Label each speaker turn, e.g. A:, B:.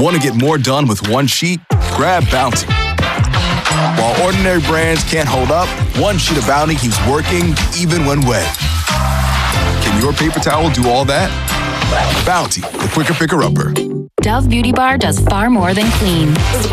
A: Want to get more done with one sheet? Grab Bounty. While ordinary brands can't hold up, one sheet of Bounty keeps working even when wet. Can your paper towel do all that? Bounty, the quicker picker-upper.
B: Dove Beauty Bar does far more than clean.